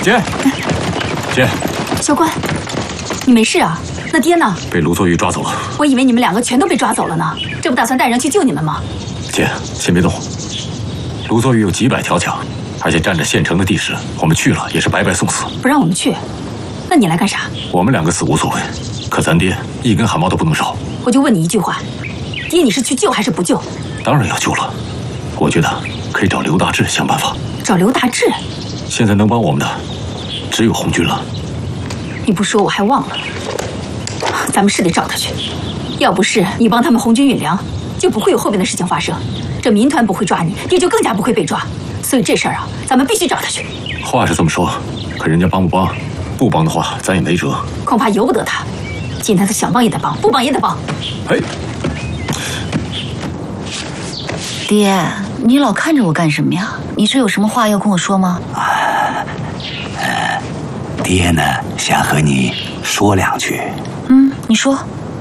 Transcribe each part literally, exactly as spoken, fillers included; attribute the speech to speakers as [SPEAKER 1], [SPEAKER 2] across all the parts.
[SPEAKER 1] 姐，姐，
[SPEAKER 2] 小关，你没事啊？那爹呢？
[SPEAKER 1] 被卢作玉抓走了。
[SPEAKER 2] 我以为你们两个全都被抓走了呢，这不打算带人去救你们吗？
[SPEAKER 1] 姐，先别动。卢作玉有几百条枪，而且占着县城的地势，我们去了也是白白送死。
[SPEAKER 2] 不让我们去，那你来干啥？
[SPEAKER 1] 我们两个死无所谓，可咱爹一根汗毛都不能少。
[SPEAKER 2] 我就问你一句话，爹，你是去救还是不救？
[SPEAKER 1] 当然要救了。我觉得可以找刘大志想办法。
[SPEAKER 2] 找刘大志？
[SPEAKER 1] 现在能帮我们的只有红军了。
[SPEAKER 2] 你不说我还忘了，咱们是得找他去。要不是你帮他们红军运粮，就不会有后边的事情发生。这民团不会抓你，爹就更加不会被抓。所以这事儿啊，咱们必须找他去。
[SPEAKER 1] 话是这么说，可人家帮不帮？不帮的话，咱也没辙。
[SPEAKER 2] 恐怕由不得他。金坛他想帮也得帮，不帮也得帮。
[SPEAKER 1] 哎，
[SPEAKER 3] 爹，你老看着我干什么呀？你是有什么话要跟我说吗？
[SPEAKER 4] 啊，呃，爹呢，想和你说两句。
[SPEAKER 3] 嗯，你说。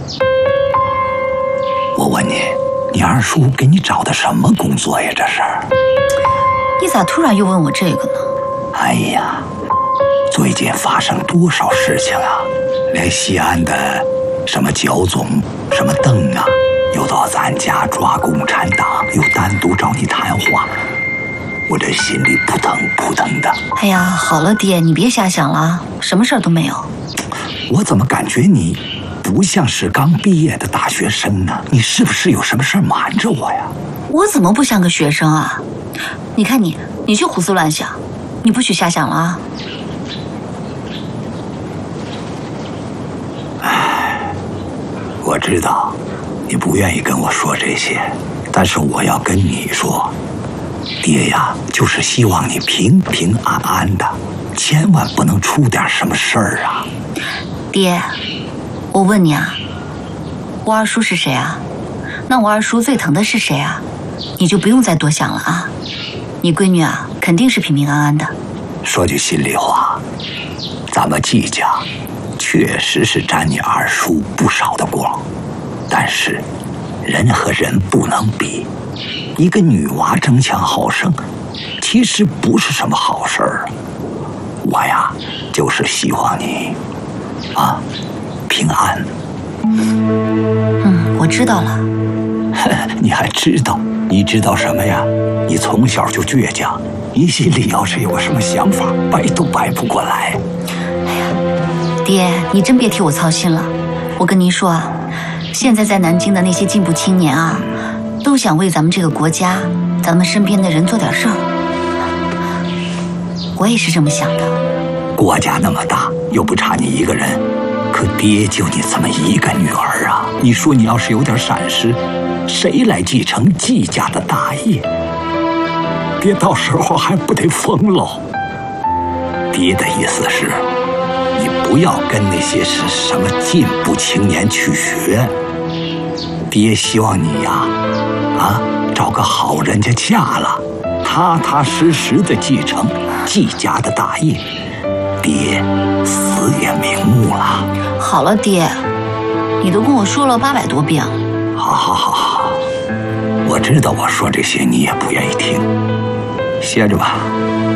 [SPEAKER 4] 我问你，你二叔给你找的什么工作呀？这是？
[SPEAKER 3] 你咋突然又问我这个呢？
[SPEAKER 4] 哎呀，最近发生多少事情啊！连西安的什么焦总、什么邓啊，又到咱家抓共产党，又单独找你谈话，我这心里扑腾扑腾的。
[SPEAKER 3] 哎呀，好了，爹，你别瞎想了，什么事儿都没有。
[SPEAKER 4] 我怎么感觉你不像是刚毕业的大学生呢？你是不是有什么事儿瞒着我呀？
[SPEAKER 3] 我怎么不像个学生啊？你看你，你去胡思乱想，你不许瞎想了啊！
[SPEAKER 4] 我知道你不愿意跟我说这些，但是我要跟你说，爹呀，就是希望你平平安安的，千万不能出点什么事儿啊！
[SPEAKER 3] 爹，我问你啊，我二叔是谁啊？那我二叔最疼的是谁啊？你就不用再多想了啊！你闺女啊，肯定是平平安安的。
[SPEAKER 4] 说句心里话，咱们季家确实是沾你二叔不少的光，但是人和人不能比。一个女娃争强好胜，其实不是什么好事儿。我呀，就是希望你啊平安。
[SPEAKER 3] 嗯，我知道了。
[SPEAKER 4] 你还知道？你知道什么呀？你从小就倔强，你心里要是有个什么想法，掰都掰不过来。
[SPEAKER 3] 哎呀，爹，你真别替我操心了。我跟您说啊，现在在南京的那些进步青年啊，都想为咱们这个国家、咱们身边的人做点事儿。我也是这么想的。
[SPEAKER 4] 国家那么大，又不差你一个人，可爹就你这么一个女儿啊！你说你要是有点闪失，谁来继承季家的大业？爹到时候还不得疯喽？爹的意思是，你不要跟那些是什么进步青年去学。爹希望你呀，啊，找个好人家嫁了，踏踏实实的继承季家的大业。爹死也瞑目了。
[SPEAKER 3] 好了，爹，你都跟我说了八百多遍了。
[SPEAKER 4] 好好好好，我知道我说这些你也不愿意听，歇着吧。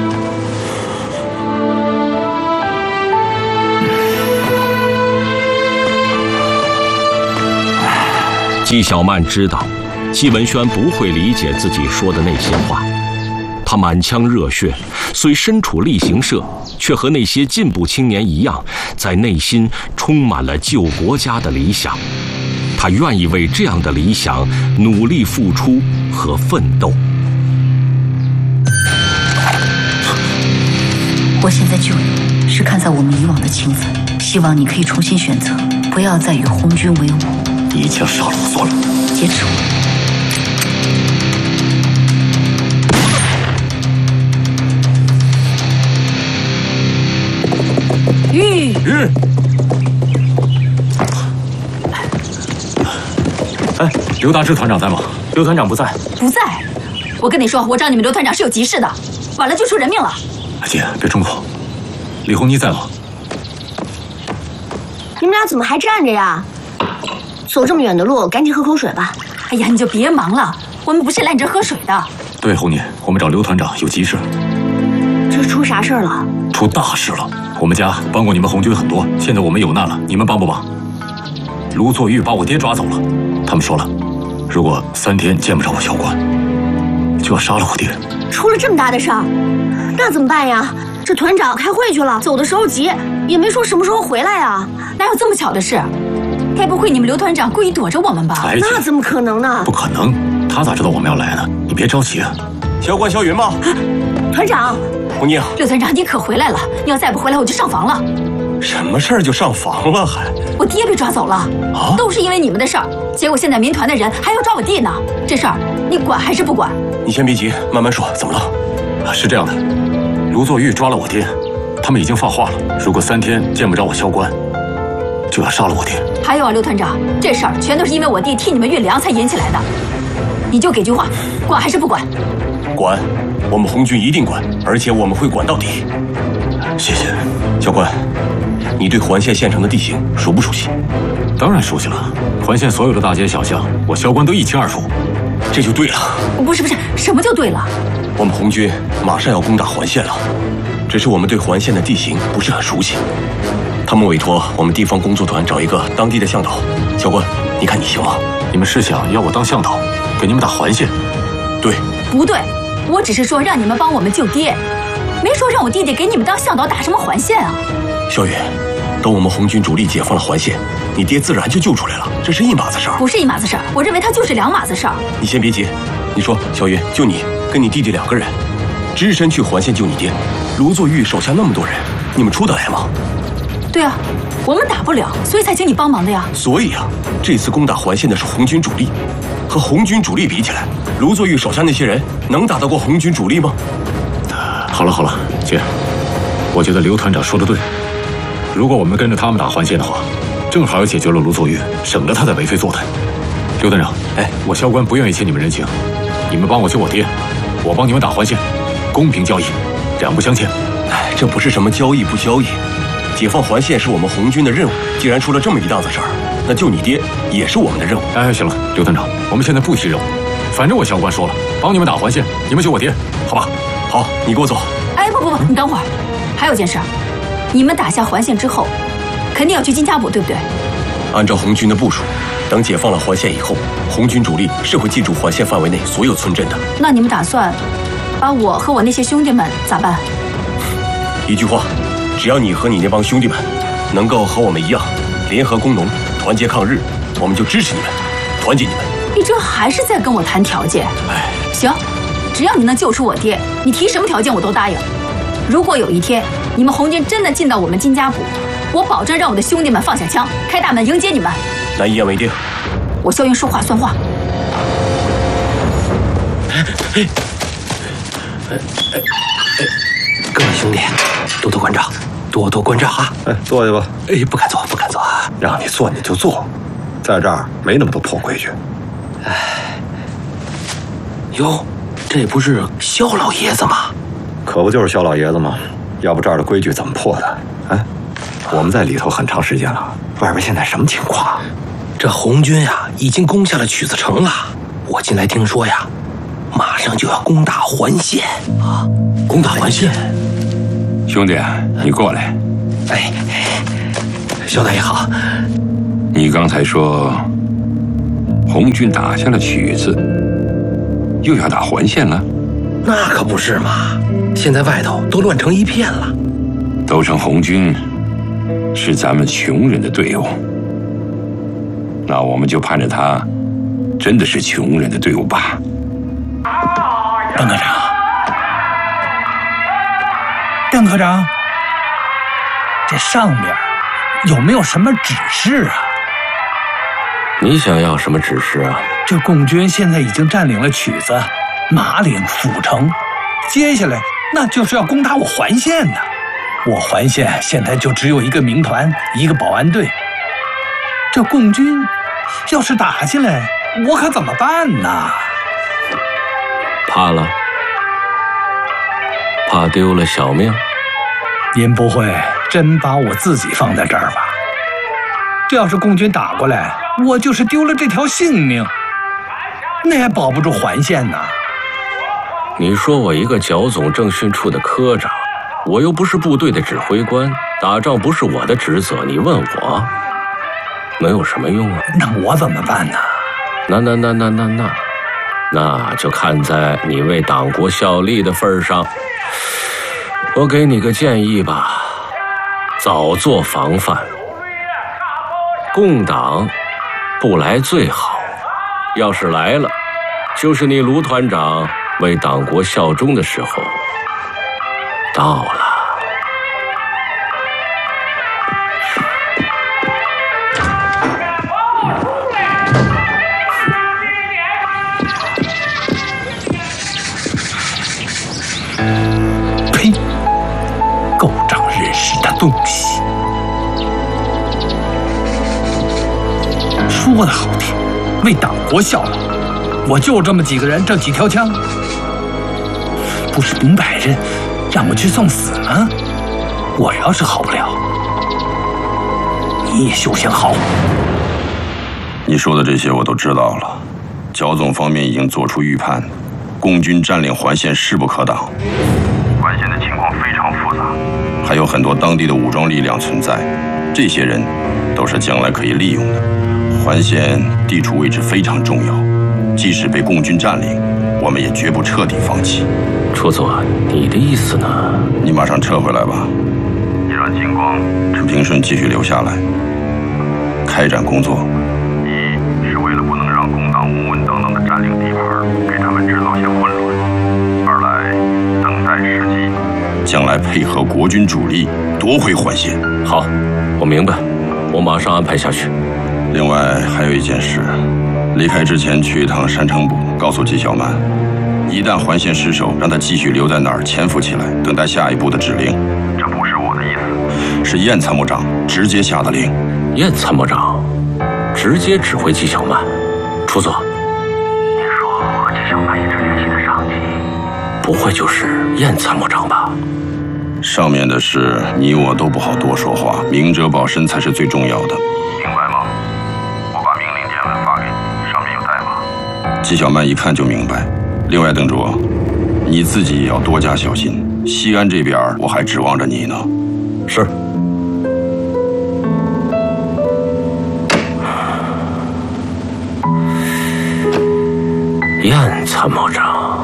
[SPEAKER 5] 纪晓曼知道，纪文轩不会理解自己说的那些话。他满腔热血，虽身处力行社，却和那些进步青年一样，在内心充满了救国家的理想。他愿意为这样的理想努力付出和奋斗。
[SPEAKER 3] 我现在救你，是看在我们以往的情分，希望你可以重新选择，不要再与红军为伍。
[SPEAKER 1] 你一枪杀了我算了，
[SPEAKER 3] 劫持我。
[SPEAKER 2] 玉
[SPEAKER 1] 玉，哎，刘大志团长在吗？刘团长不在。
[SPEAKER 2] 不在。我跟你说，我找你们刘团长是有急事的，晚了就出人命了。
[SPEAKER 1] 姐，别冲动。李红妮在吗？
[SPEAKER 6] 你们俩怎么还站着呀？走这么远的路，赶紧喝口水吧。
[SPEAKER 2] 哎呀，你就别忙了，我们不是来你这喝水的。
[SPEAKER 1] 对，红妮，我们找刘团长有急事。
[SPEAKER 6] 这出啥事儿了？
[SPEAKER 1] 出大事了！我们家帮过你们红军很多，现在我们有难了，你们帮不帮？卢作玉把我爹抓走了，他们说了，如果三天见不着我校官，就要杀了我爹。
[SPEAKER 6] 出了这么大的事儿，那怎么办呀？这团长开会去了，走的时候急，也没说什么时候回来啊。
[SPEAKER 2] 哪有这么巧的事？该不会你们刘团长故意躲着我们吧？
[SPEAKER 1] 哎，
[SPEAKER 6] 那怎么可能呢？
[SPEAKER 1] 不可能，他咋知道我们要来呢？你别着急啊。
[SPEAKER 7] 校官萧云吗？
[SPEAKER 6] 团长，
[SPEAKER 7] 红宁，
[SPEAKER 2] 刘团长，你可回来了！你要再不回来，我就上房了。
[SPEAKER 7] 什么事儿就上房了还？
[SPEAKER 2] 我爹被抓走了，
[SPEAKER 7] 啊，
[SPEAKER 2] 都是因为你们的事儿。结果现在民团的人还要抓我弟呢，这事儿你管还是不管？
[SPEAKER 7] 你先别急，慢慢说，怎么了？
[SPEAKER 1] 是这样的，卢作玉抓了我爹，他们已经放话了，如果三天见不着我校官，就要杀了我爹。
[SPEAKER 2] 还有啊，刘团长，这事儿全都是因为我弟替你们运粮才引起来的，你就给句话，管还是不管？
[SPEAKER 7] 管，我们红军一定管，而且我们会管到底。
[SPEAKER 1] 谢谢。
[SPEAKER 7] 教官，你对环县县城的地形熟不熟悉？
[SPEAKER 1] 当然熟悉了，环县所有的大街小巷，我校官都一清二楚。
[SPEAKER 7] 这就对了。
[SPEAKER 2] 不是不是，什么就对了？
[SPEAKER 7] 我们红军马上要攻打环县了，只是我们对环县的地形不是很熟悉。他们委托我们地方工作团找一个当地的向导。教官，你看你行吗？
[SPEAKER 1] 你们是想要我当向导，给你们打环县？
[SPEAKER 7] 对。
[SPEAKER 2] 不对，我只是说让你们帮我们救爹，没说让我弟弟给你们当向导打什么环县啊。
[SPEAKER 7] 萧云，等我们红军主力解放了环县，你爹自然就救出来了，这是一码子事儿。
[SPEAKER 2] 不是一码子事儿，我认为他就是两码子事儿。
[SPEAKER 7] 你先别急，你说萧云，就你跟你弟弟两个人，只身去环县救你爹，卢作玉手下那么多人，你们出得来吗？
[SPEAKER 2] 对啊，我们打不了，所以才请你帮忙的呀。
[SPEAKER 7] 所以啊，这次攻打环县的是红军主力，和红军主力比起来，卢作玉手下那些人能打得过红军主力吗？
[SPEAKER 1] 好了好了，姐，我觉得刘团长说的对。如果我们跟着他们打环县的话，正好解决了卢作玉，省得他再为非作歹。刘团长，哎，我校官不愿意欠你们人情，你们帮我救我爹，我帮你们打环县，公平交易，两不相欠。
[SPEAKER 7] 哎，这不是什么交易不交易，解放环县是我们红军的任务。既然出了这么一档子事儿，那救你爹也是我们的任务。
[SPEAKER 1] 哎，行了，刘团长，我们现在不提任务，反正我校官说了，帮你们打环县，你们救我爹，好吧？
[SPEAKER 7] 好，你给我走。
[SPEAKER 2] 哎，不不不，你等会儿，还有件事，你们打下环县之后，肯定要去金家堡，对不对？
[SPEAKER 7] 按照红军的部署，等解放了环县以后，红军主力是会进驻环县范围内所有村镇的。
[SPEAKER 2] 那你们打算把我和我那些兄弟们咋办？
[SPEAKER 7] 一句话，只要你和你那帮兄弟们能够和我们一样联合工农，团结抗日，我们就支持你们，团结你们。
[SPEAKER 2] 你这还是在跟我谈条件？
[SPEAKER 7] 哎，
[SPEAKER 2] 行，只要你能救出我爹，你提什么条件我都答应。如果有一天你们红军真的进到我们金家堡，我保证让我的兄弟们放下枪，开大门迎接你们。
[SPEAKER 7] 那一言为定。
[SPEAKER 2] 我萧云说话算话。
[SPEAKER 4] 各位兄弟，多多关照，多多关照啊！
[SPEAKER 8] 哎，坐下吧。
[SPEAKER 4] 哎，不敢坐，不敢坐啊！
[SPEAKER 8] 让你坐你就坐，在这儿没那么多破规矩。
[SPEAKER 4] 哎，哟，这不是萧老爷子吗？
[SPEAKER 8] 可不就是萧老爷子吗？要不这儿的规矩怎么破的？哎，我们在里头很长时间了，外边现在什么情况？
[SPEAKER 4] 这红军呀，已经攻下了曲子城了。我近来听说呀，马上就要攻打环县啊！攻打环县，
[SPEAKER 9] 兄弟，你过来。
[SPEAKER 4] 哎，萧大爷好。
[SPEAKER 9] 你刚才说红军打下了曲子，又要打环县了？
[SPEAKER 4] 那可不是嘛！现在外头都乱成一片了。
[SPEAKER 9] 都称红军是咱们穷人的队伍，那我们就盼着他真的是穷人的队伍吧。
[SPEAKER 10] 邓科长，邓科长，这上面有没有什么指示啊？
[SPEAKER 11] 你想要什么指示啊？
[SPEAKER 10] 这共军现在已经占领了曲子、马岭、阜城，接下来那就是要攻打我环县呢。我环县现在就只有一个民团，一个保安队。这共军要是打进来，我可怎么办呢？
[SPEAKER 11] 怕了？怕丢了小命？
[SPEAKER 10] 您不会真把我自己放在这儿吧？这要是共军打过来，我就是丢了这条性命，那也保不住环县呢。
[SPEAKER 11] 你说我一个剿总政训处的科长， 我又不是部队的指挥官，打仗不是我的职责，你问我，没有什么用啊。
[SPEAKER 10] 那我怎么办呢？
[SPEAKER 11] 那那那那那那，那就看在你为党国效力的份上，我给你个建议吧，早做防范。共党不来最好，要是来了，就是你卢团长为党国效忠的时候到了。
[SPEAKER 10] 呸！狗仗人势的东西！说的好听，为党国效劳，我就这么几个人，这几条枪，不是五百人，让我去送死吗？我要是好不了，你也休想好。
[SPEAKER 9] 你说的这些我都知道了，剿总方面已经做出预判，共军占领环线势不可挡。环线的情况非常复杂，还有很多当地的武装力量存在，这些人都是将来可以利用的。环线地处位置非常重要，即使被共军占领，我们也绝不彻底放弃。
[SPEAKER 11] 楚佐，你的意思呢？
[SPEAKER 9] 你马上撤回来吧，你让金光、陈平顺继续留下来，开展工作。一是为了不能让工党稳稳当当的占领地盘，给他们制造些混乱；二来等待时机，将来配合国军主力夺回环线。
[SPEAKER 11] 好，我明白，我马上安排下去。
[SPEAKER 9] 另外还有一件事，离开之前去一趟山城部，告诉纪晓曼，一旦环线失守，让他继续留在那儿潜伏起来，等待下一步的指令。这不是我的意思，是燕参谋长直接下的令。
[SPEAKER 11] 燕参谋长直接指挥纪晓曼。楚佐，你说纪晓曼一直联系的上级，不会就是燕参谋长吧？
[SPEAKER 9] 上面的事你我都不好多说话，明哲保身才是最重要的，明白吗？我把命令电文发给你，上面有代码。纪晓曼一看就明白。另外，邓卓，你自己也要多加小心。西安这边我还指望着你呢。
[SPEAKER 11] 是。燕参谋长。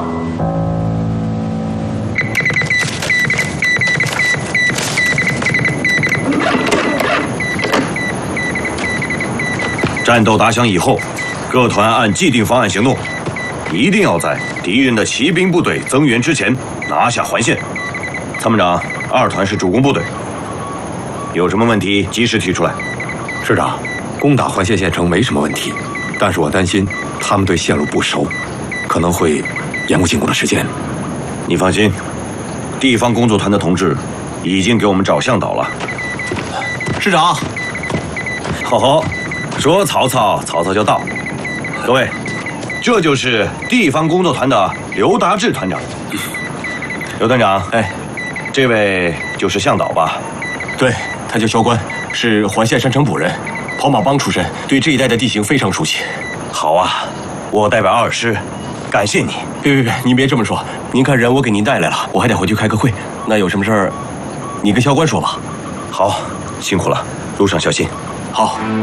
[SPEAKER 7] 战斗打响以后，各团按既定方案行动，一定要在敌人的骑兵部队增援之前拿下环线。参谋长，二团是主攻部队，有什么问题及时提出来。
[SPEAKER 8] 师长，攻打环线县城没什么问题，但是我担心他们对线路不熟，可能会延误进攻的时间。
[SPEAKER 7] 你放心，地方工作团的同志已经给我们找向导了。师长，好好。说曹操，曹操就到。各位，这就是地方工作团的刘达志团长。刘团长，哎，这位就是向导吧？
[SPEAKER 12] 对，他叫萧关，是环线山城捕人，跑马帮出身，对这一带的地形非常熟悉。
[SPEAKER 7] 好啊，我代表二师感谢你。
[SPEAKER 12] 别别别，您别这么说。您看人我给您带来了，我还得回去开个会。那有什么事儿，你跟萧关说吧。
[SPEAKER 7] 好，辛苦了，路上小心。
[SPEAKER 12] 好。